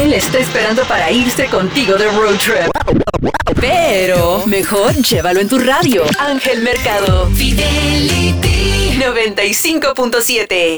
Él está esperando para irse contigo de road trip. Pero mejor llévalo en tu radio. Ángel Mercado. Fidelity 95.7.